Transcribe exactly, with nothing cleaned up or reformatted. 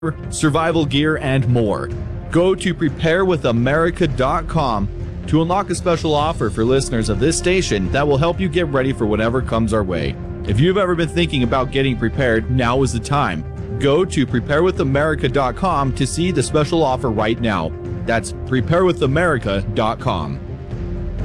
survival gear, and more. Go to prepare with america dot com to unlock a special offer for listeners of this station that will help you get ready for whatever comes our way. If you've ever been thinking about getting prepared, now is the time. Go to prepare with america dot com to see the special offer right now. That's prepare with america dot com.